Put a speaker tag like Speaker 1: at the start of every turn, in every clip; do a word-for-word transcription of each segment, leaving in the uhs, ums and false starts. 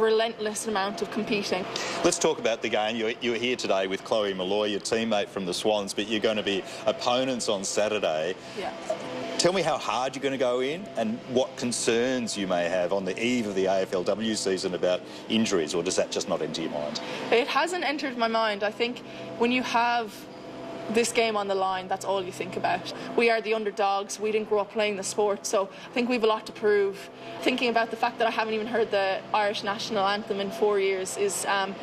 Speaker 1: relentless amount of competing.
Speaker 2: Let's talk about the game. You're, you're here today with Chloe Malloy, your teammate from the Swans, but you're going to be opponents on Saturday.
Speaker 1: Yeah.
Speaker 2: Tell me how hard you're going to go in and what concerns you may have on the eve of the A F L W season about injuries, or does that just not enter your mind?
Speaker 1: It hasn't entered my mind. I think when you have this game on the line, that's all you think about. We are the underdogs. We didn't grow up playing the sport, so I think we have a lot to prove. Thinking about the fact that I haven't even heard the Irish national anthem in four years is... Um,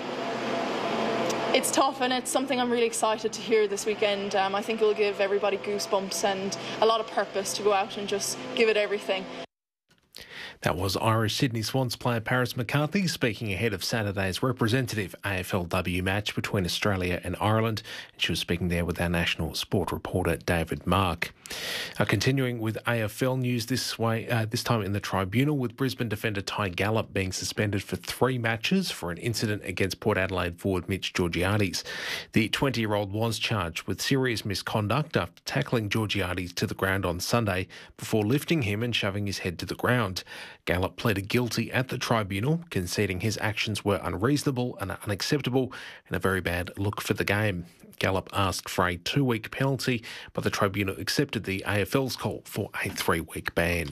Speaker 1: It's tough, and it's something I'm really excited to hear this weekend. Um, I think it will give everybody goosebumps and a lot of purpose to go out and just give it everything.
Speaker 3: That was Irish Sydney Swans player Paris McCarthy speaking ahead of Saturday's representative A F L W match between Australia and Ireland. She was speaking there with our national sport reporter David Mark. Uh, continuing with A F L news this way, uh, this time in the tribunal, with Brisbane defender Ty Gallop being suspended for three matches for an incident against Port Adelaide forward Mitch Georgiades. The twenty-year-old was charged with serious misconduct after tackling Georgiades to the ground on Sunday before lifting him and shoving his head to the ground. Gallop pleaded guilty at the tribunal, conceding his actions were unreasonable and unacceptable and a very bad look for the game. Gallop asked for a two-week penalty, but the tribunal accepted the A F L's call for a three-week ban.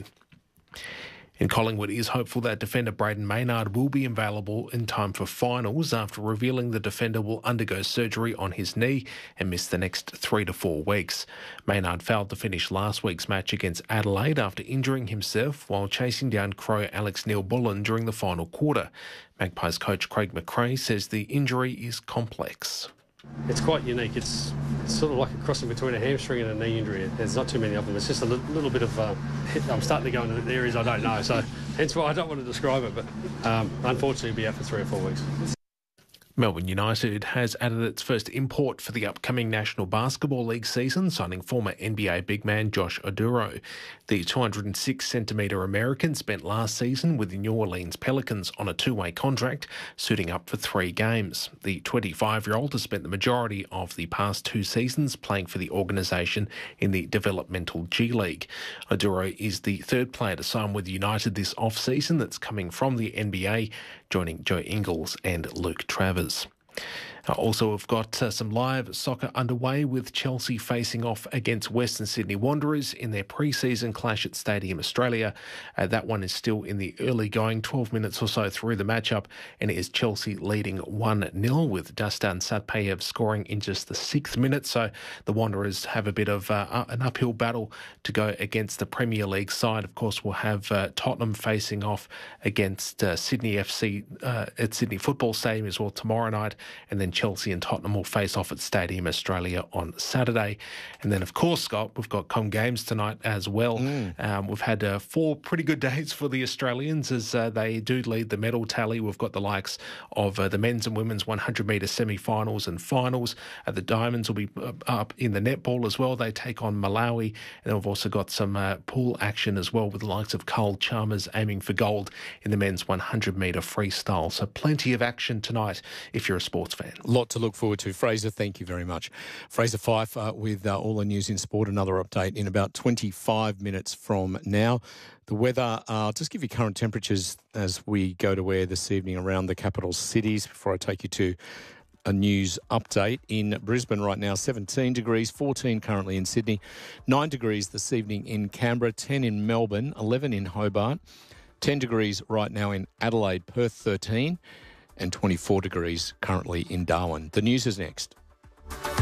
Speaker 3: And Collingwood is hopeful that defender Braden Maynard will be available in time for finals after revealing the defender will undergo surgery on his knee and miss the next three to four weeks. Maynard failed to finish last week's match against Adelaide after injuring himself while chasing down Crow Alex Neil-Bullen during the final quarter. Magpies coach Craig McRae says the injury is complex.
Speaker 4: It's quite unique. It's, it's sort of like a crossing between a hamstring and a knee injury. There's not too many of them. It's just a li- little bit of... Uh, I'm starting to go into areas I don't know, so hence why I don't want to describe it, but um, unfortunately it'll be out for three or four weeks.
Speaker 3: Melbourne United has added its first import for the upcoming National Basketball League season, signing former N B A big man Josh Oduro. The two hundred six centimetre American spent last season with the New Orleans Pelicans on a two-way contract, suiting up for three games. The twenty-five-year-old has spent the majority of the past two seasons playing for the organisation in the developmental G League. Oduro is the third player to sign with United this off-season that's coming from the N B A, joining Joe Ingles and Luke Travers. Uh, also, we've got uh, some live soccer underway with Chelsea facing off against Western Sydney Wanderers in their pre-season clash at Stadium Australia. Uh, that one is still in the early going, twelve minutes or so through the matchup, and it is Chelsea leading one nil with Dusan Satpayev scoring in just the sixth minute. So the Wanderers have a bit of uh, an uphill battle to go against the Premier League side. Of course, we'll have uh, Tottenham facing off against uh, Sydney F C uh, at Sydney Football Stadium as well tomorrow night, and then Chelsea and Tottenham will face off at Stadium Australia on Saturday. And then, of course, Scott, we've got Com Games tonight as well. Mm. Um, we've had uh, four pretty good days for the Australians as uh, they do lead the medal tally. We've got the likes of uh, the men's and women's one hundred metre semi-finals and finals. Uh, the Diamonds will be uh, up in the netball as well. They take on Malawi. And we've also got some uh, pool action as well with the likes of Carl Chalmers aiming for gold in the men's one hundred metre freestyle. So plenty of action tonight if you're a sports fan.
Speaker 5: Lot to look forward to. Fraser, thank you very much. Fraser Fife uh, with uh, all the news in sport. Another update in about twenty-five minutes from now. The weather, uh, I'll just give you current temperatures as we go to air this evening around the capital cities before I take you to a news update. In Brisbane right now, seventeen degrees, fourteen currently in Sydney, nine degrees this evening in Canberra, ten in Melbourne, eleven in Hobart, ten degrees right now in Adelaide, Perth thirteen, and twenty-four degrees currently in Darwin. The news is next.